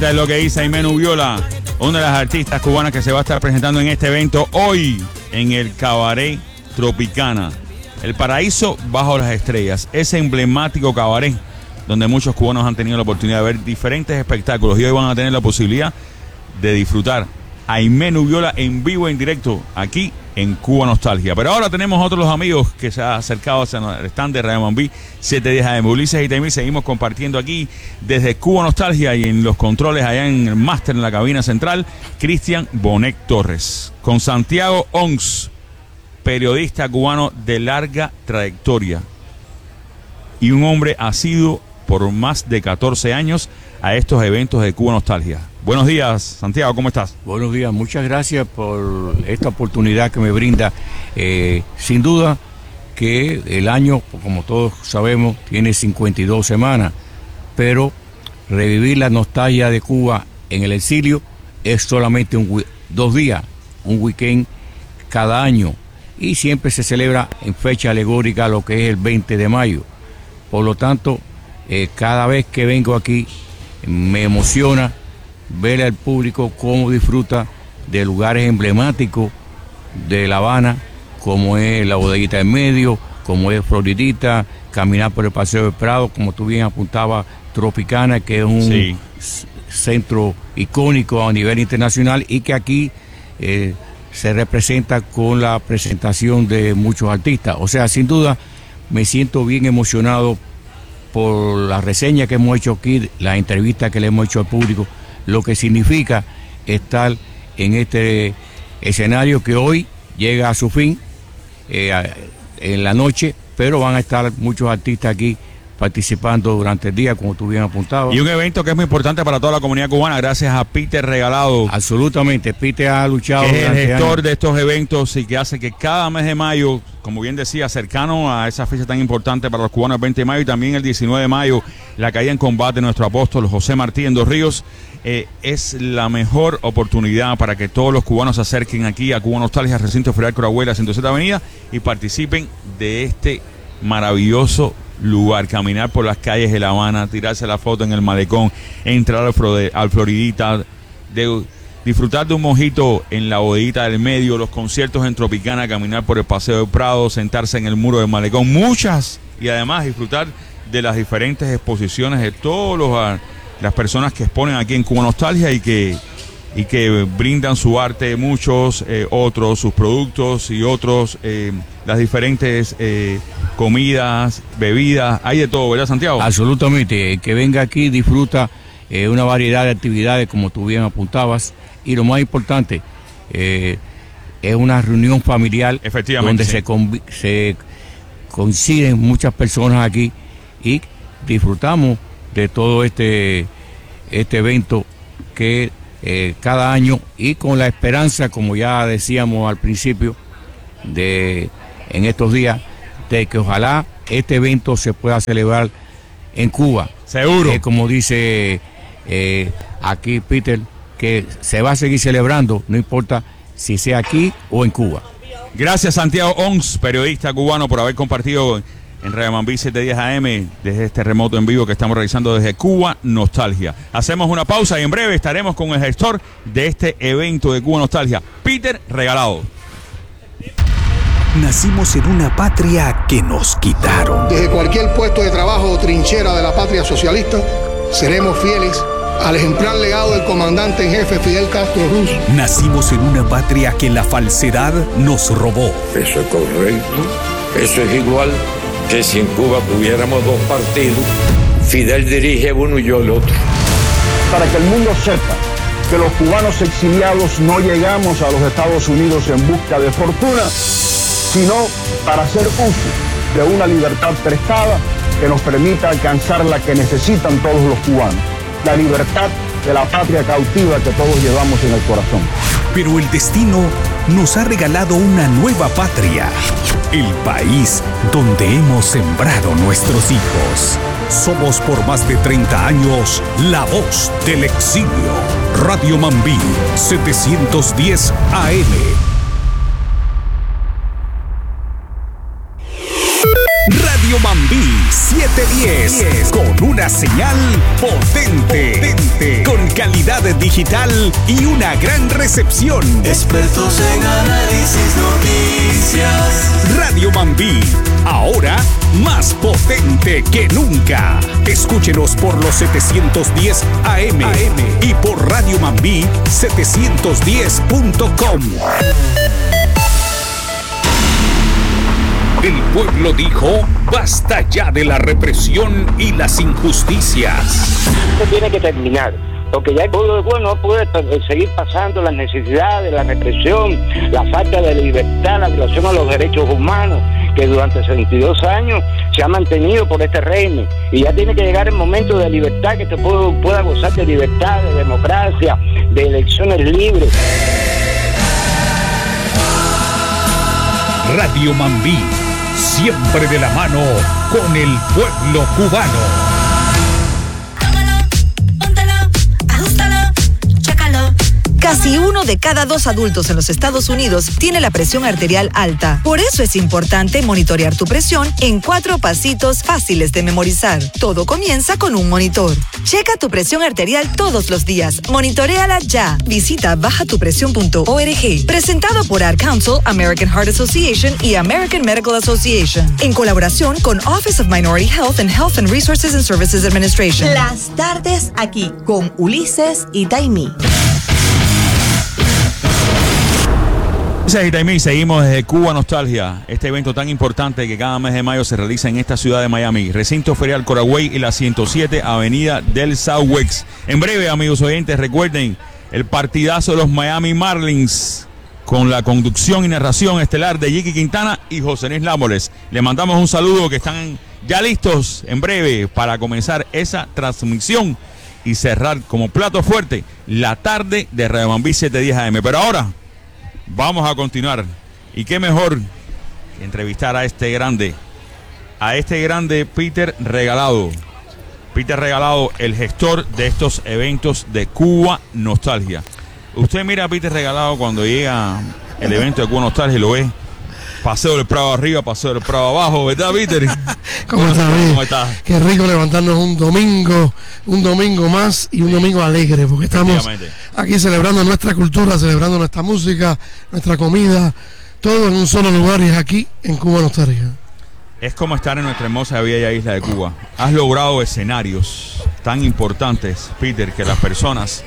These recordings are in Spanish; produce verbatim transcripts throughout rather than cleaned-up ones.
Es lo que dice Aimee Nubiola, una de las artistas cubanas que se va a estar presentando en este evento hoy en el Cabaret Tropicana, el paraíso bajo las estrellas, ese emblemático cabaret donde muchos cubanos han tenido la oportunidad de ver diferentes espectáculos y hoy van a tener la posibilidad de disfrutar a Aimee Nubiola en vivo, en directo, aquí en Cuba Nostalgia. Pero ahora tenemos otros amigos que se han acercado al stand de Radio Mambí setecientos diez A M. Ulises y Temí, seguimos compartiendo aquí desde Cuba Nostalgia y en los controles allá en el máster en la cabina central, Cristian Bonet Torres, con Santiago Ons, periodista cubano de larga trayectoria y un hombre asiduo por más de catorce años a estos eventos de Cuba Nostalgia. Buenos días, Santiago, ¿cómo estás? Buenos días, muchas gracias por esta oportunidad que me brinda. Eh, sin duda que el año, como todos sabemos, tiene cincuenta y dos semanas, pero revivir la nostalgia de Cuba en el exilio es solamente un, dos días, un weekend cada año, y siempre se celebra en fecha alegórica lo que es el veinte de mayo. Por lo tanto, eh, cada vez que vengo aquí me emociona ver al público cómo disfruta de lugares emblemáticos de La Habana, como es la Bodeguita del Medio, como es Floridita, caminar por el Paseo del Prado, como tú bien apuntabas, Tropicana, que es un sí. centro icónico a nivel internacional y que aquí eh, se representa con la presentación de muchos artistas. O sea, sin duda me siento bien emocionado por la reseña que hemos hecho aquí, la entrevista que le hemos hecho al público, lo que significa estar en este escenario que hoy llega a su fin eh, en la noche, pero van a estar muchos artistas aquí participando durante el día, como tú bien apuntabas. Y un evento que es muy importante para toda la comunidad cubana, gracias a Peter Regalado. Absolutamente, Peter ha luchado. Que es el gestor años. de estos eventos y que hace que cada mes de mayo, como bien decía, cercano a esa fecha tan importante para los cubanos, el veinte de mayo y también el diecinueve de mayo, la caída en combate de nuestro apóstol José Martí en Dos Ríos, eh, es la mejor oportunidad para que todos los cubanos se acerquen aquí a Cuba Nostalgia, recinto ferial Corahuela, ciento siete Avenida, y participen de este maravilloso lugar, caminar por las calles de La Habana, tirarse la foto en el malecón, entrar al, Flore, al Floridita, de, disfrutar de un mojito en la Bodeguita del Medio, los conciertos en Tropicana, caminar por el Paseo del Prado, sentarse en el muro del malecón, muchas, y además disfrutar de las diferentes exposiciones de todas las personas que exponen aquí en Cuba Nostalgia y que y que brindan su arte, muchos eh, otros, sus productos y otros, eh, las diferentes eh, comidas, bebidas, hay de todo, ¿verdad, Santiago? Absolutamente, que venga aquí disfruta eh, una variedad de actividades, como tú bien apuntabas, y lo más importante, eh, es una reunión familiar donde sí. se, conv- se coinciden muchas personas aquí y disfrutamos de todo este, este evento que Eh, cada año, y con la esperanza, como ya decíamos al principio de en estos días, de que ojalá este evento se pueda celebrar en Cuba. Seguro. Eh, como dice eh, aquí Peter, que se va a seguir celebrando, no importa si sea aquí o en Cuba. Gracias, Santiago Ons, periodista cubano, por haber compartido en Radio Mambí setecientos diez A M desde este remoto en vivo que estamos realizando desde Cuba Nostalgia. Hacemos una pausa y en breve estaremos con el gestor de este evento de Cuba Nostalgia, Peter Regalado. Nacimos en una patria que nos quitaron. Desde cualquier puesto de trabajo o trinchera de la patria socialista, seremos fieles al ejemplar legado del comandante en jefe Fidel Castro Ruz. Nacimos en una patria que la falsedad nos robó. Eso es correcto. Eso es igual que si en Cuba tuviéramos dos partidos, Fidel dirige uno y yo el otro. Para que el mundo sepa que los cubanos exiliados no llegamos a los Estados Unidos en busca de fortuna, sino para hacer uso de una libertad prestada que nos permita alcanzar la que necesitan todos los cubanos, la libertad de la patria cautiva que todos llevamos en el corazón. Pero el destino nos ha regalado una nueva patria, el país donde hemos sembrado nuestros hijos. Somos por más de treinta años la voz del exilio. Radio Mambí setecientos diez A M. Radio Mambí Mambí setecientos diez, con una señal potente, potente, con calidad digital y una gran recepción. Expertos en análisis, noticias. Radio Mambí, ahora más potente que nunca. Escúchenos por los setecientos diez A M, A M y por Radio Mambí setecientos diez punto com. El pueblo dijo, basta ya de la represión y las injusticias. Esto tiene que terminar, porque ya el pueblo no puede seguir pasando las necesidades, la represión, la falta de libertad, la violación a los derechos humanos, que durante sesenta y dos años se ha mantenido por este régimen. Y ya tiene que llegar el momento de libertad, que este pueblo pueda gozar de libertad, de democracia, de elecciones libres. Radio Mambí, siempre de la mano con el pueblo cubano. Casi uno de cada dos adultos en los Estados Unidos tiene la presión arterial alta. Por eso es importante monitorear tu presión en cuatro pasitos fáciles de memorizar. Todo comienza con un monitor. Checa tu presión arterial todos los días. Monitoréala ya. Visita baja tu presión punto org. Presentado por Ad Council, American Heart Association y American Medical Association. En colaboración con Office of Minority Health and Health and Resources and Services Administration. Las tardes aquí con Ulises y Taimí. Y seguimos desde Cuba Nostalgia, este evento tan importante que cada mes de mayo se realiza en esta ciudad de Miami, recinto ferial Coraway y la ciento siete Avenida del Southwest. En breve, amigos oyentes, recuerden el partidazo de los Miami Marlins con la conducción y narración estelar de Jiki Quintana y José Luis Lámoles. Le mandamos un saludo, que están ya listos en breve para comenzar esa transmisión y cerrar como plato fuerte la tarde de Radio Mambí setecientos diez A M. Pero ahora vamos a continuar, y qué mejor que entrevistar a este grande, a este grande Peter Regalado. Peter Regalado, el gestor de estos eventos de Cuba Nostalgia. Usted mira a Peter Regalado cuando llega el evento de Cuba Nostalgia y lo ve paseo del Prado arriba, paseo del Prado abajo, ¿verdad, Peter? ¿Cómo está, ¿Cómo está? Qué rico levantarnos un domingo, un domingo más y un domingo alegre, porque estamos aquí celebrando nuestra cultura, celebrando nuestra música, nuestra comida, todo en un solo lugar, y es aquí en Cuba Nostalgia. Es como estar en nuestra hermosa y bella isla de Cuba. Has logrado escenarios tan importantes, Peter, que las personas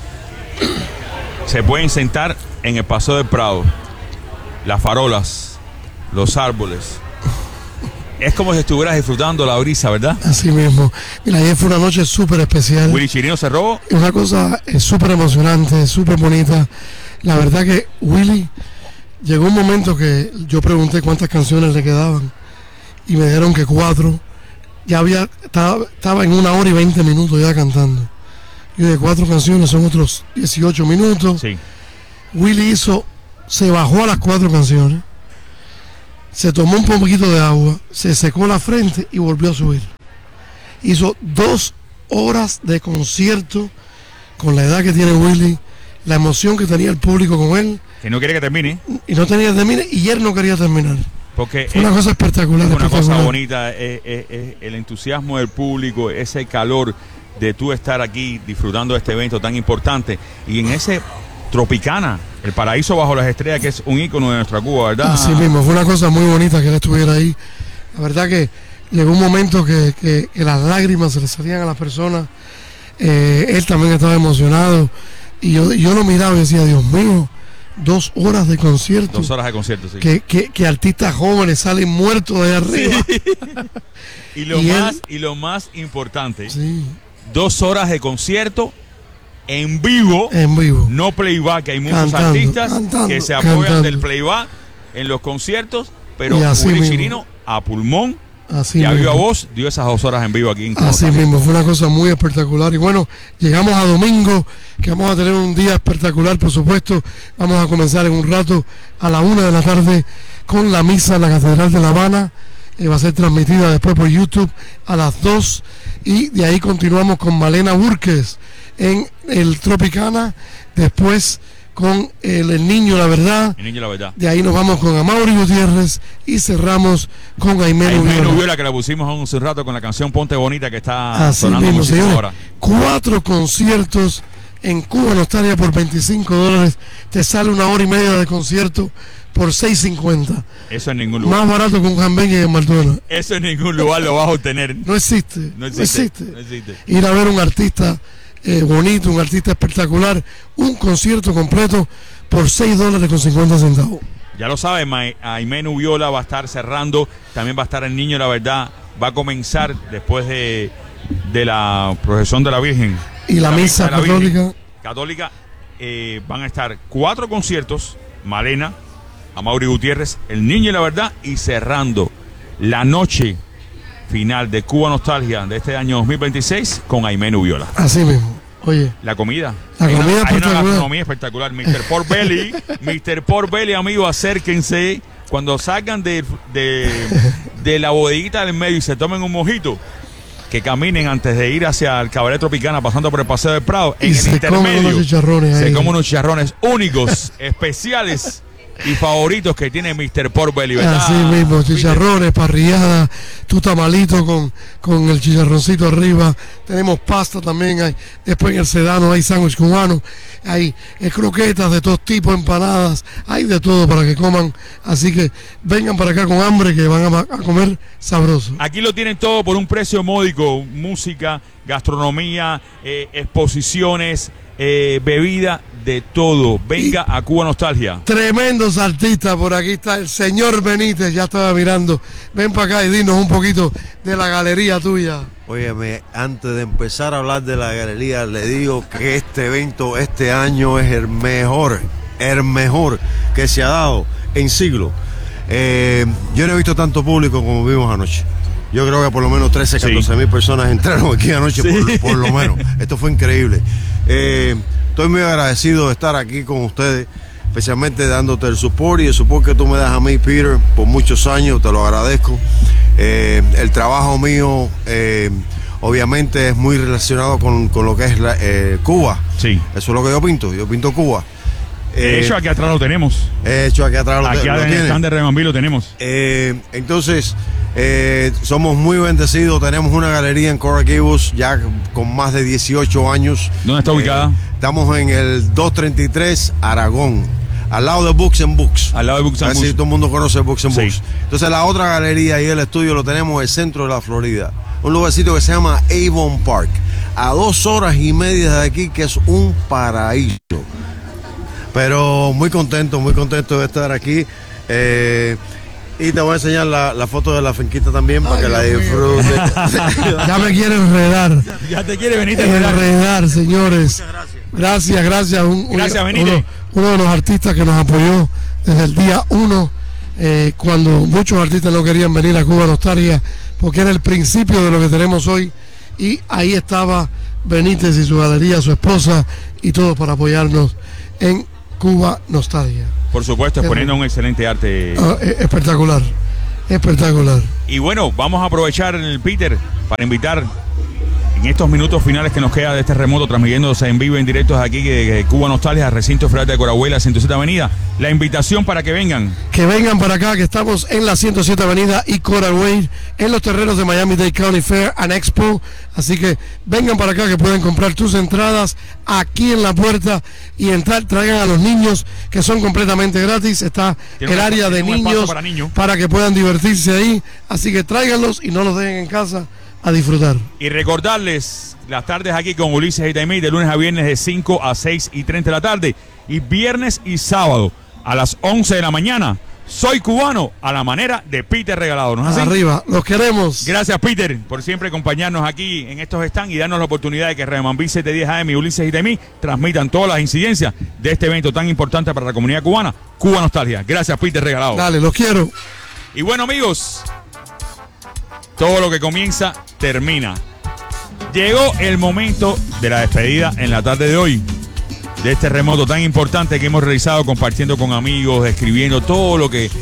se pueden sentar en el paseo del Prado, las farolas, los árboles. Es como si estuvieras disfrutando la brisa, ¿verdad? Así mismo. Mira, ayer fue una noche súper especial. Willy Chirino cerró. Una cosa súper emocionante, súper bonita. La verdad que Willy, llegó un momento que yo pregunté cuántas canciones le quedaban y me dijeron que cuatro. Ya había, estaba, estaba en una hora y veinte minutos ya cantando. Y de cuatro canciones son otros dieciocho minutos. Sí. Willy hizo, se bajó a las cuatro canciones, se tomó un poquito de agua, se secó la frente y volvió a subir. Hizo dos horas de concierto con la edad que tiene Willy, la emoción que tenía el público con él. Que no quiere que termine. Y no tenía que termine, y él no quería terminar. Porque fue una cosa espectacular. Una espectacular. cosa bonita, es, es, es el entusiasmo del público, ese calor de tú estar aquí disfrutando de este evento tan importante. Y en ese Tropicana, el paraíso bajo las estrellas, que es un ícono de nuestra Cuba, ¿verdad? Así mismo, fue una cosa muy bonita que él estuviera ahí. La verdad que llegó un momento que, que, que las lágrimas se le salían a las personas. Eh, él también estaba emocionado. Y yo, yo lo miraba y decía, Dios mío, dos horas de concierto. Dos horas de concierto, sí. Que, que, que artistas jóvenes salen muertos de arriba. Sí. y, lo y, más, él, y lo más importante, sí. dos horas de concierto en vivo, en vivo, no playback. Hay muchos cantando, artistas cantando, que se apoyan cantando. del playback en los conciertos, pero Willy Chirino a pulmón así y a viva mismo. voz dio esas dos horas en vivo aquí en Cuba. Así mismo, fue una cosa muy espectacular. Y bueno, llegamos a domingo, que vamos a tener un día espectacular, por supuesto. Vamos a comenzar en un rato a la una de la tarde con la misa en la Catedral de La Habana. Eh, va a ser transmitida después por YouTube a las dos, y de ahí continuamos con Malena Burques en el Tropicana. Después con el, el Niño La Verdad. El Niño La Verdad. De ahí nos vamos con Amaury Gutiérrez y cerramos con Aimee Nubiola. Nubiola, que la pusimos hace un rato con la canción Ponte Bonita, que está Así sonando mismo, muchísimo señores. ahora. Cuatro conciertos en Cuba Nostalgia por veinticinco dólares. Te sale una hora y media de concierto por seis cincuenta. Eso en ningún lugar. Más barato que un hamburguesa en McDonald's. Eso en ningún lugar lo vas a obtener. No existe. No existe. No existe. No existe. Ir a ver un artista eh, bonito, un artista espectacular, un concierto completo por seis dólares con cincuenta centavos. Ya lo saben, Aimee Nubiola va a estar cerrando. También va a estar el Niño La Verdad. Va a comenzar después de, de la procesión de la Virgen. Y la, la misa, misa católica. Virgen, católica. Eh, van a estar cuatro conciertos. Malena, Amaury Gutiérrez, el Niño La Verdad, y cerrando la noche final de Cuba Nostalgia de este año dos mil veintiséis con Aimee Nubiola. Así mismo. Oye, la comida. La hay comida una, espectacular. Hay una gastronomía espectacular. mister Pork Belly, mister Pork Belly, amigo, acérquense. Cuando salgan de, de, de la bodeguita del medio y se tomen un mojito, que caminen antes de ir hacia el Cabaret Tropicana, pasando por el Paseo del Prado. Y en se el intermedio, comen unos chicharrones se ahí. comen unos chicharrones únicos, especiales y favoritos que tiene mister Pork Belly, ¿verdad? Así mismo, chicharrones, parrilladas, tu tamalito con, con el chicharroncito arriba. Tenemos pasta también, hay, después en el sedano hay sándwich cubano, hay eh, croquetas de todos tipos, empanadas, hay de todo para que coman. Así que vengan para acá con hambre, que van a, a comer sabroso. Aquí lo tienen todo por un precio módico: música, gastronomía, eh, exposiciones, eh, bebida, de todo. Venga y a Cuba Nostalgia. Tremendos artistas. Por aquí está el señor Benítez, ya estaba mirando. Ven para acá y dinos un poquito de la galería tuya. Óyeme, antes de empezar a hablar de la galería, le digo que este evento este año es el mejor, el mejor que se ha dado en siglos. Eh, yo no he visto tanto público como vimos anoche. Yo creo que por lo menos trece, catorce mil sí. personas entraron aquí anoche, sí. por, por lo menos. Esto fue increíble. Eh, estoy muy agradecido de estar aquí con ustedes, especialmente dándote el support y el support que tú me das a mí, Peter, por muchos años, te lo agradezco. Eh, el trabajo mío, eh, obviamente, es muy relacionado con, con lo que es la, eh, Cuba. Sí. Eso es lo que yo pinto, yo pinto Cuba. De hecho, eh, aquí atrás lo tenemos. De hecho, aquí atrás lo, aquí te, lo en el stand de Remambí lo tenemos. Eh, entonces, eh, somos muy bendecidos. Tenemos una galería en Coral Gables ya con más de dieciocho años. ¿Dónde está ubicada? Eh, estamos en el doscientos treinta y tres Aragón, al lado de Books and Books. Al lado de Books and Books. Así todo el mundo conoce Books and sí. Books. Entonces, la otra galería y el estudio lo tenemos en el centro de la Florida. Un lugarcito que se llama Avon Park, a dos horas y media de aquí, que es un paraíso. Pero muy contento, muy contento de estar aquí. Eh, y te voy a enseñar la, la foto de la finquita también para Ay, que la disfrutes. Ya me quiere enredar. Ya te quiere venir a enredar. Enredar, señores. Muchas gracias. Gracias, gracias. Un, gracias, un, Benítez. Uno, uno de los artistas que nos apoyó desde el día uno, eh, cuando muchos artistas no querían venir a Cuba Nostalgia, porque era el principio de lo que tenemos hoy. Y ahí estaba Benítez y su galería, su esposa y todo para apoyarnos en Cuba Nostalgia. Por supuesto, exponiendo un excelente arte. Uh, espectacular, espectacular. Y bueno, vamos a aprovechar, el Peter, para invitar en estos minutos finales que nos queda de este remoto, transmitiéndose en vivo, en directo aquí de Cuba Nostalgia, recinto federal de Corahuela, ciento siete Avenida. La invitación para que vengan. Que vengan para acá, que estamos en la ciento siete Avenida y Coral Way, en los terrenos de Miami-Dade County Fair and Expo. Así que vengan para acá, que pueden comprar tus entradas aquí en la puerta y entrar. Traigan a los niños, que son completamente gratis. Está el área de niños para, niños para que puedan divertirse ahí. Así que tráiganlos y no los dejen en casa, a disfrutar. Y recordarles las tardes aquí con Ulises y Taimí, de lunes a viernes de cinco a seis y treinta de la tarde, y viernes y sábado a las once de la mañana. Soy cubano, a la manera de Peter Regalado, ¿no es así? Arriba, los queremos. Gracias, Peter, por siempre acompañarnos aquí en estos stands y darnos la oportunidad de que Remambí setecientos diez A M y Ulises y Taimí transmitan todas las incidencias de este evento tan importante para la comunidad cubana, Cuba Nostalgia. Gracias, Peter Regalado. Dale, los quiero. Y bueno, amigos, todo lo que comienza, termina. Llegó el momento de la despedida en la tarde de hoy, de este remoto tan importante que hemos realizado, compartiendo con amigos, escribiendo todo lo que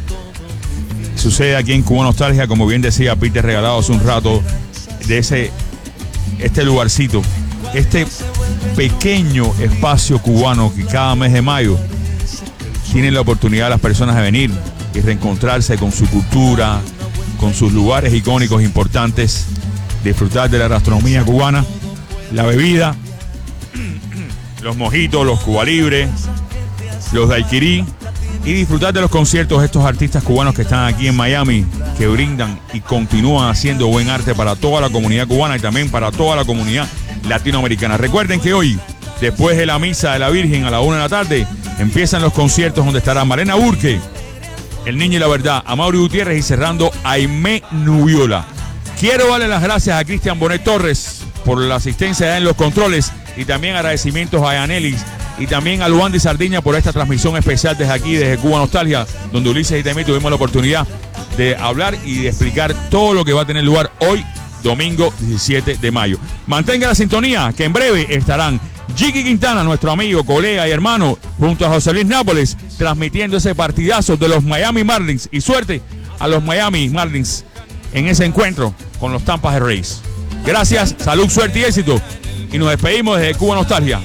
sucede aquí en Cuba Nostalgia, como bien decía Peter Regalado hace un rato, de ese este lugarcito, este pequeño espacio cubano que cada mes de mayo tienen la oportunidad las personas de venir y reencontrarse con su cultura, con sus lugares icónicos importantes, disfrutar de la gastronomía cubana, la bebida, los mojitos, los Cuba Libre, los daiquirí, y disfrutar de los conciertos de estos artistas cubanos que están aquí en Miami, que brindan y continúan haciendo buen arte para toda la comunidad cubana y también para toda la comunidad latinoamericana. Recuerden que hoy, después de la misa de la Virgen a la una de la tarde, empiezan los conciertos donde estará Marena Burke, El Niño y la Verdad, Amaury Gutiérrez y cerrando Aimé Nubiola. Quiero darle las gracias a Cristian Bonet Torres por la asistencia en los controles y también agradecimientos a Yanelis y también a Luandi Sardiña por esta transmisión especial desde aquí, desde Cuba Nostalgia, donde Ulises y Taimí tuvimos la oportunidad de hablar y de explicar todo lo que va a tener lugar hoy, domingo diecisiete de mayo. Mantenga la sintonía, que en breve estarán Jiki Quintana, nuestro amigo, colega y hermano, junto a José Luis Nápoles, transmitiendo ese partidazo de los Miami Marlins. Y suerte a los Miami Marlins en ese encuentro con los Tampa Bay Rays. Gracias, salud, suerte y éxito. Y nos despedimos desde Cuba Nostalgia.